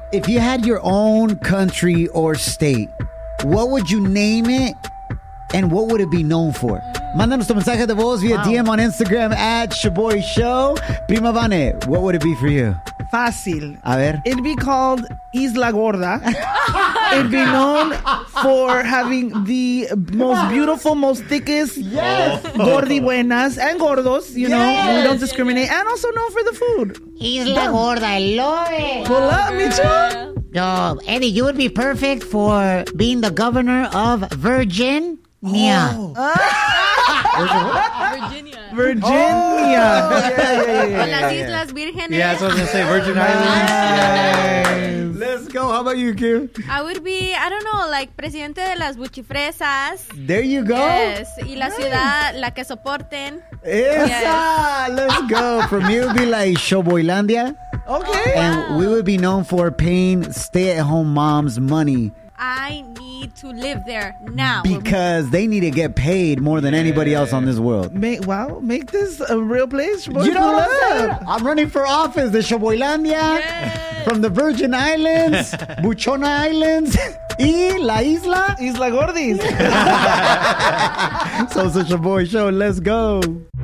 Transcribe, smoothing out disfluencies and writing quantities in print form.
If you had your own country or state, what would you name it and what would it be known for? Mándanos tu mensaje de voz via DM on Instagram at Shaboy Show. Prima Vane, what would it be for you? Fácil. A ver. It'd be called Isla Gorda. It'd be known for having the most beautiful, most thickest gordi buenas and gordos, you know. We don't discriminate. And also known for the food. Isla Gorda, I love it. Pull up, Micho. No, Eddie, you would be perfect for being the governor of Virginia. Virginia. O las Islas Vírgenes. Yeah, that's what I was going to say. Virgin Islands. Let's go. How about you, Kim? I would be, I don't know, like presidente de las buchifresas. There you go. Yes. Y la ciudad, la que soporten. Esa. Yes. Let's go. For me, it would be like Showboylandia. Okay. And we would be known for paying stay-at-home moms money I need to live there now. because they need to get paid more than anybody else on this world. Make this a real place. Boy, You know pull what I'm saying? up. I'm running for office. The Showboylandia, from the Virgin Islands, Buchona Islands, y La Isla. Isla Gordis. So it's a Shaboy Show. Let's go.